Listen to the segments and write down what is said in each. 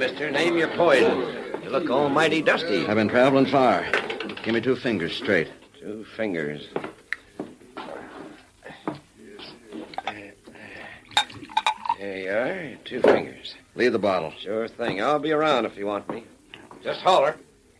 mister. Name your poison. You look almighty dusty. I've been traveling far. Give me 2 fingers straight. 2 fingers. There you are, 2 fingers. Leave the bottle. Sure thing. I'll be around if you want me. Just holler.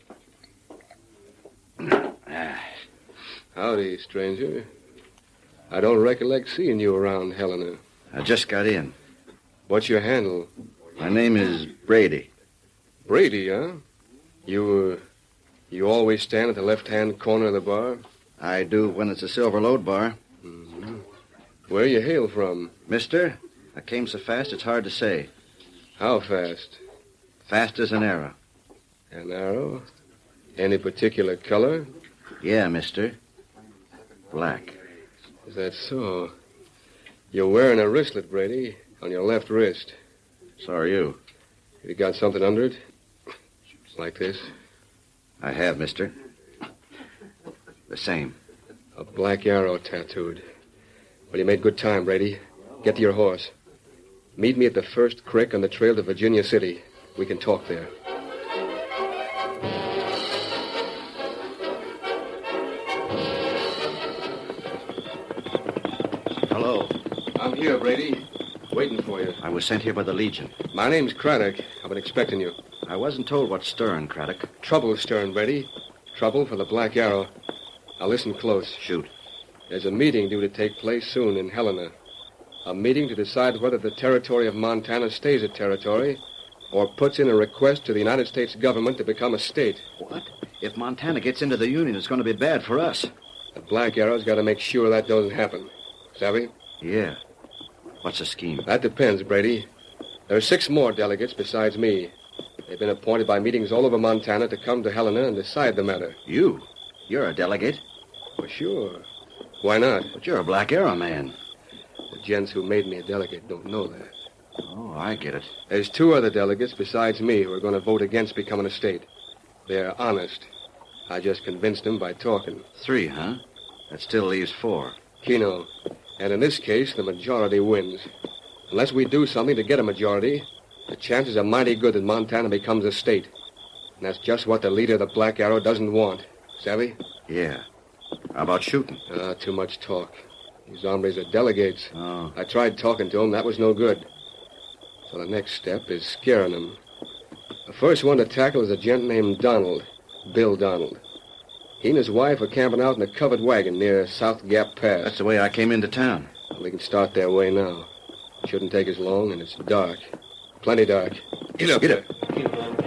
Howdy, stranger. I don't recollect seeing you around Helena. I just got in. What's your handle? My name is Brady. Brady, huh? You always stand at the left-hand corner of the bar? I do when it's a silver load bar. Mm-hmm. Where you hail from? Mister, I came so fast it's hard to say. How fast? Fast as an arrow. An arrow? Any particular color? Yeah, mister. Black. Is that so? You're wearing a wristlet, Brady, on your left wrist. So are you. Have you got something under it? Like this? I have, mister. The same. A black arrow tattooed. Well, you made good time, Brady. Get to your horse. Meet me at the first creek on the trail to Virginia City. We can talk there. Hello. I'm here, Brady. Waiting for you. I was sent here by the Legion. My name's Craddock. I've been expecting you. I wasn't told what's stirring, Craddock. Trouble stirring, Brady. Trouble for the Black Arrow. Now listen close. Shoot. There's a meeting due to take place soon in Helena. A meeting to decide whether the territory of Montana stays a territory or puts in a request to the United States government to become a state. What? If Montana gets into the Union, it's going to be bad for us. The Black Arrow's got to make sure that doesn't happen. Savvy? Yeah. What's the scheme? That depends, Brady. There are 6 more delegates besides me. They've been appointed by meetings all over Montana to come to Helena and decide the matter. You? You're a delegate? Well, sure. Why not? But you're a Black Arrow man. The gents who made me a delegate don't know that. Oh, I get it. There's 2 other delegates besides me who are going to vote against becoming a state. They're honest. I just convinced them by talking. 3, huh? That still leaves 4. Keno. And in this case, the majority wins. Unless we do something to get a majority, the chances are mighty good that Montana becomes a state. And that's just what the leader of the Black Arrow doesn't want. Savvy? Yeah. How about shooting? Too much talk. These hombres are delegates. Oh. I tried talking to them. That was no good. So the next step is scaring them. The first one to tackle is a gent named Donald. Bill Donald. He and his wife are camping out in a covered wagon near South Gap Pass. That's the way I came into town. We can start their way now. It shouldn't take us long, and it's dark. Plenty dark. Get up. Get up.